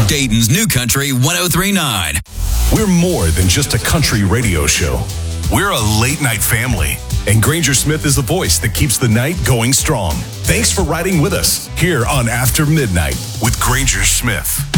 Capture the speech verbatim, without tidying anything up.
Dayton's New Country one oh three point nine. We're more than just a country radio show. We're a late night family. And Granger Smith is the voice that keeps the night going strong. Thanks for riding with us here on After Midnight with Granger Smith.